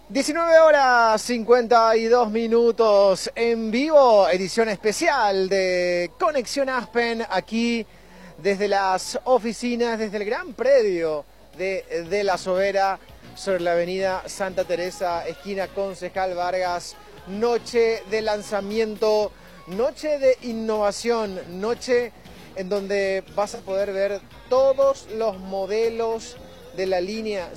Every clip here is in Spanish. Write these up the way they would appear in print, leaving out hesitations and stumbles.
19 horas 52 minutos en vivo, edición especial de Conexión Aspen, aquí desde las oficinas, desde el gran predio de La Sobera, sobre la avenida Santa Teresa, esquina Concejal Vargas. Noche de lanzamiento, noche de innovación, noche en donde vas a poder ver todos los modelos de la línea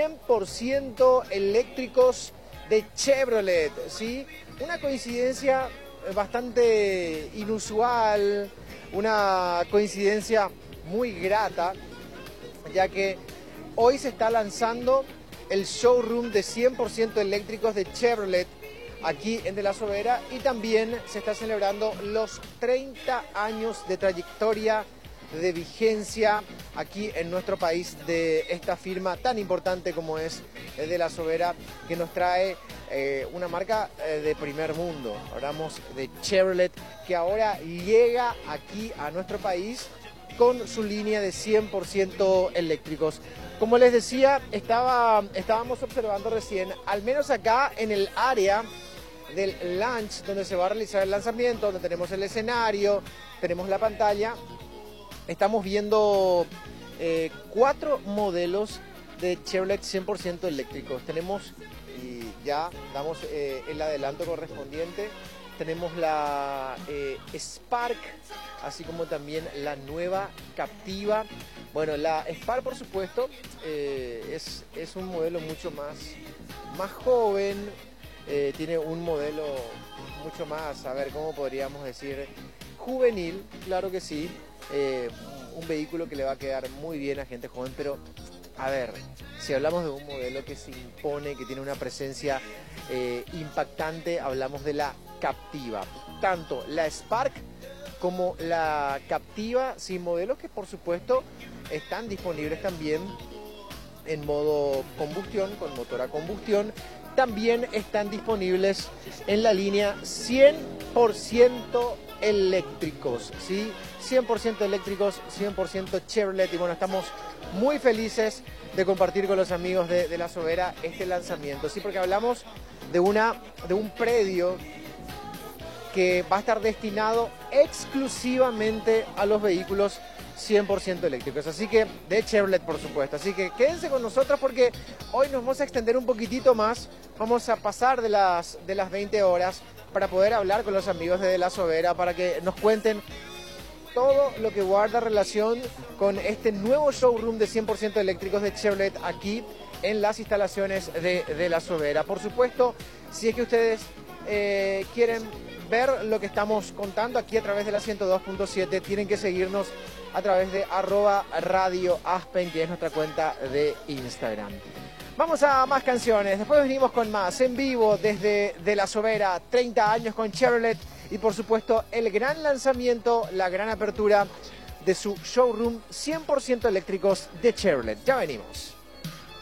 100% eléctricos de Chevrolet, ¿sí? Una coincidencia bastante inusual, una coincidencia muy grata, ya que hoy se está lanzando el showroom de 100% eléctricos de Chevrolet aquí en De La Sobera, y también se está celebrando los 30 años de trayectoria de vigencia aquí en nuestro país de esta firma tan importante como es De La Sobera, que nos trae una marca de primer mundo. Hablamos de Chevrolet, que ahora llega aquí a nuestro país con su línea de 100% eléctricos. Como les decía, estábamos observando recién, al menos acá en el área del launch, donde se va a realizar el lanzamiento, donde tenemos el escenario, tenemos la pantalla. Estamos viendo 4 modelos de Chevrolet 100% eléctricos. Tenemos, y ya damos el adelanto correspondiente, tenemos la Spark, así como también la nueva Captiva. Bueno, la Spark, por supuesto, es un modelo mucho más joven, tiene un modelo mucho más, a ver, ¿cómo podríamos decir? Juvenil, claro que sí. Un vehículo que le va a quedar muy bien a gente joven, pero a ver, si hablamos de un modelo que se impone, que tiene una presencia impactante, hablamos de la Captiva. Tanto la Spark como la Captiva, sin modelos que por supuesto están disponibles también en modo combustión, con motor a combustión. También están disponibles en la línea 100% eléctricos, ¿sí? 100% eléctricos, 100% Chevrolet. Y bueno, estamos muy felices de compartir con los amigos de La Sobera este lanzamiento, ¿sí? Porque hablamos de un predio que va a estar destinado exclusivamente a los vehículos 100% eléctricos, así que de Chevrolet, por supuesto. Así que quédense con nosotros porque hoy nos vamos a extender un poquitito más. Vamos a pasar de las 20 horas para poder hablar con los amigos de La Sobera, para que nos cuenten todo lo que guarda relación con este nuevo showroom de 100% eléctricos de Chevrolet aquí en las instalaciones de La Sobera. Por supuesto, si es que ustedes quieren ver lo que estamos contando aquí a través de la 102.7, tienen que seguirnos a través de @radioaspen, que es nuestra cuenta de Instagram. Vamos a más canciones, después venimos con más en vivo desde De La Sobera, 30 años con Chevrolet, y por supuesto el gran lanzamiento, la gran apertura de su showroom 100% eléctricos de Chevrolet. Ya venimos.